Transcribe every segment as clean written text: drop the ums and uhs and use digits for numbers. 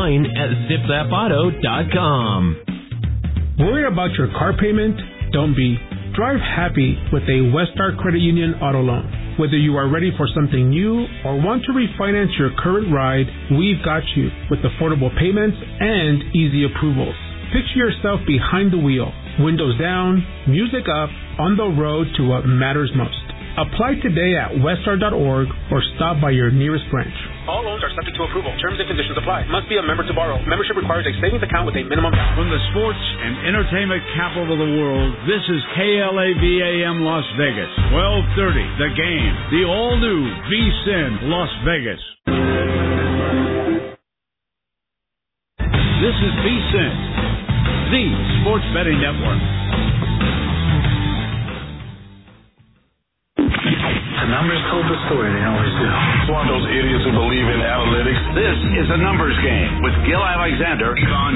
online at zipzapauto.com. Worry about your car payment? Don't be. Drive happy with a Westar Credit Union auto loan. Whether you are ready for something new or want to refinance your current ride, we've got you with affordable payments and easy approvals. Picture yourself behind the wheel, windows down, music up, on the road to what matters most. Apply today at westar.org or stop by your nearest branch. All loans are subject to approval. Terms and conditions apply. Must be a member to borrow. Membership requires a savings account with a minimum balance. From the sports and entertainment capital of the world, this is KLAVAM Las Vegas. 1230, The Game. The all-new VSiN Las Vegas. This is VSiN, the sports betting network. The numbers told the story. They always do. It's one of those idiots who believe in analytics. This is a numbers game with Gil Alexander on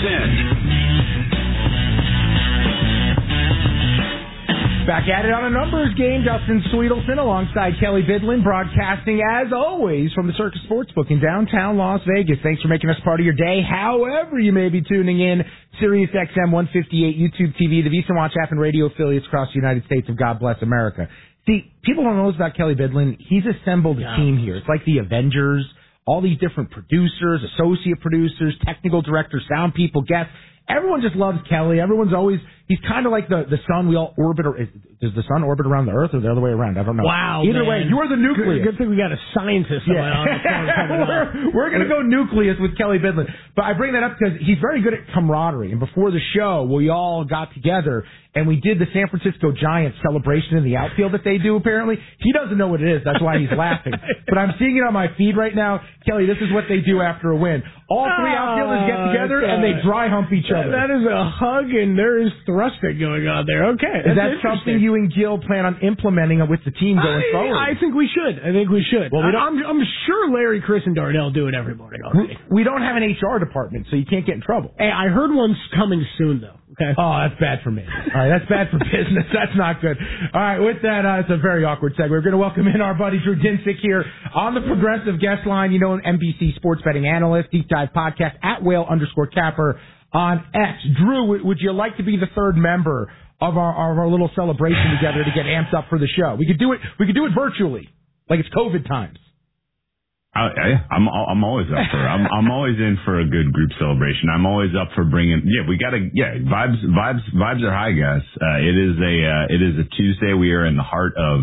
VSiN. Back at it on a numbers game. Dustin Sweetelson alongside Kelly Bidlin, broadcasting as always from the Circus Sportsbook in downtown Las Vegas. Thanks for making us part of your day. However you may be tuning in, Sirius XM 158, YouTube TV, the VSiN Watch app, and radio affiliates across the United States of God Bless America. See, people don't know this about Kelly Bidlin. He's assembled a team here. It's like the Avengers, all these different producers, associate producers, technical directors, sound people, guests. Everyone just loves Kelly. Everyone's always, he's kind of like the sun. We all orbit, does the sun orbit around the earth or the other way around? I don't know. Wow, Either way, you're the nucleus. Good thing we got a scientist on the phone. We're going to go nucleus with Kelly Bidlin. But I bring that up because he's very good at camaraderie. And before the show, we all got together and we did the San Francisco Giants celebration in the outfield that they do, apparently. He doesn't know what it is. That's why he's laughing. But I'm seeing it on my feed right now. Kelly, this is what they do after a win. All three outfielders get together and they dry hump each other. That is a hug and there is thrusting going on there. Okay. Is that something you and Gil plan on implementing with the team going forward? I think we should. Well, I'm sure Larry, Chris, and Darnell do it every morning already. We don't have an HR department, so you can't get in trouble. Hey, I heard one's coming soon, though. Okay. Oh, that's bad for me. All right, that's bad for business. That's not good. All right, with that, it's a very awkward segue. We're going to welcome in our buddy Drew Dinsick here on the Progressive Guest Line. You know, an NBC sports betting analyst, deep dive podcast at Whale_Capper on X. Drew, would you like to be the third member of our little celebration together to get amped up for the show? We could do it virtually, like it's COVID times. I'm always up for it. I'm always in for a good group celebration. I'm always up for vibes are high, guys. It is a Tuesday. We are in the heart of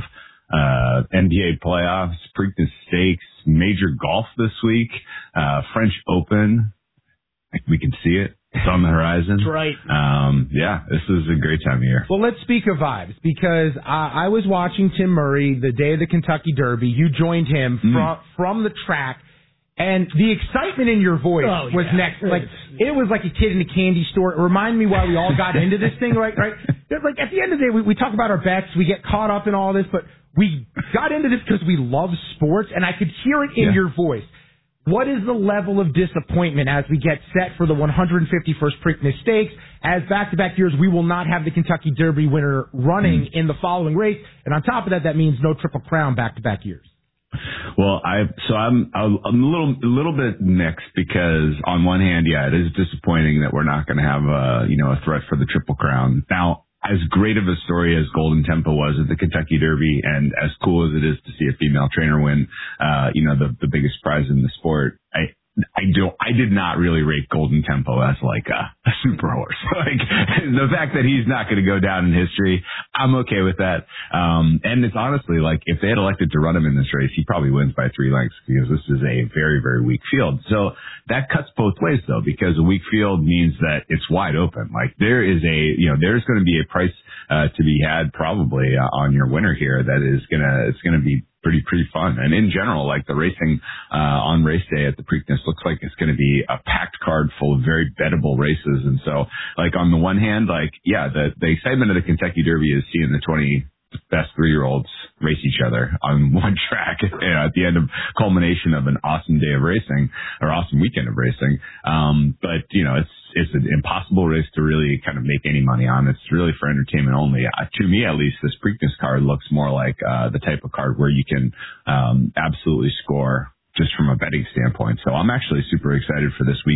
NBA playoffs, Preakness Stakes, major golf this week, French Open. We can see it. It's on the horizon. That's right. This is a great time of year. Well, let's speak of vibes because I was watching Tim Murray the day of the Kentucky Derby. You joined him from the track, and the excitement in your voice was next. Like it was like a kid in a candy store. It reminded me why we all got into this thing, right? Like at the end of the day, we talk about our bets. We get caught up in all this, but we got into this because we love sports, and I could hear it in your voice. What is the level of disappointment as we get set for the 151st Preakness Stakes? As back-to-back years, we will not have the Kentucky Derby winner running in the following race. And on top of that, that means no Triple Crown back-to-back years. Well, I'm a little bit mixed because on one hand, it is disappointing that we're not going to have a threat for the Triple Crown. Now, as great of a story as Golden Tempo was at the Kentucky Derby, and as cool as it is to see a female trainer win, the biggest prize in the sport, I did not really rate Golden Tempo as like a super horse. Like the fact that he's not going to go down in history, I'm okay with that. And it's honestly like if they had elected to run him in this race, he probably wins by 3 lengths because this is a very, very weak field. So that cuts both ways though, because a weak field means that it's wide open. Like there's going to be a price to be had probably on your winner here that is it's going to be pretty fun. And in general, like the racing on race day at the Preakness looks like it's going to be a packed card full of very bettable races. And so like on the one hand, the excitement of the Kentucky Derby is seeing the 20 best 3-year-olds race each other on one track at the end of culmination of an awesome day of racing or awesome weekend of racing. But it's an impossible race to really kind of make any money on. It's really for entertainment only. To me, at least, this Preakness card looks more like the type of card where you can absolutely score just from a betting standpoint. So I'm actually super excited for this week.